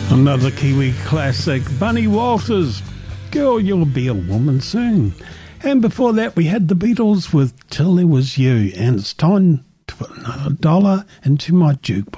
Another Kiwi classic, Bunny Walters, Girl, You'll Be a Woman Soon. And before that, we had the Beatles with Till There Was You. And it's time to put another dollar into my jukebox.